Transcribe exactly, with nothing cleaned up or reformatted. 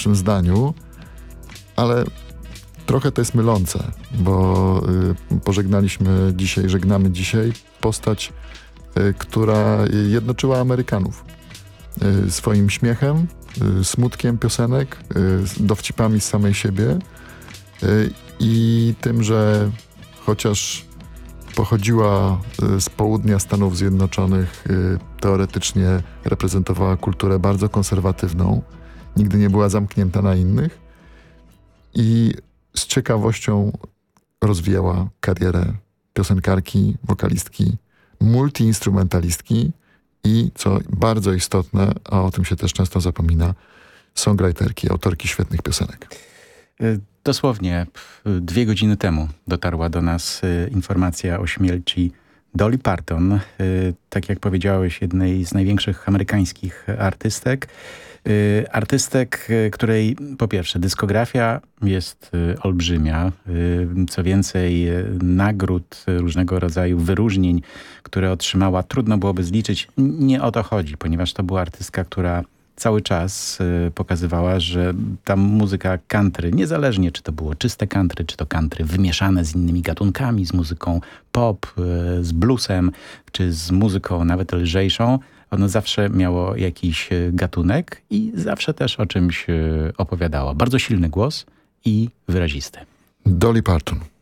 pierwszym zdaniu, ale trochę to jest mylące, bo y, pożegnaliśmy dzisiaj, żegnamy dzisiaj postać, y, która jednoczyła Amerykanów y, swoim śmiechem, y, smutkiem piosenek, y, dowcipami z samej siebie y, i tym, że chociaż pochodziła y, z południa Stanów Zjednoczonych, y, teoretycznie reprezentowała kulturę bardzo konserwatywną, nigdy nie była zamknięta na innych i z ciekawością rozwijała karierę piosenkarki, wokalistki, multiinstrumentalistki i, co bardzo istotne, a o tym się też często zapomina, songwriterki, autorki świetnych piosenek. Dosłownie dwie godziny temu dotarła do nas informacja o śmierci Dolly Parton, tak jak powiedziałeś, jednej z największych amerykańskich artystek. Artystek, której po pierwsze dyskografia jest olbrzymia, co więcej nagród, różnego rodzaju wyróżnień, które otrzymała, trudno byłoby zliczyć. Nie o to chodzi, ponieważ to była artystka, która cały czas pokazywała, że ta muzyka country, niezależnie czy to było czyste country, czy to country wymieszane z innymi gatunkami, z muzyką pop, z bluesem, czy z muzyką nawet lżejszą, ono zawsze miało jakiś gatunek i zawsze też o czymś opowiadało. Bardzo silny głos i wyrazisty. Dolly Parton.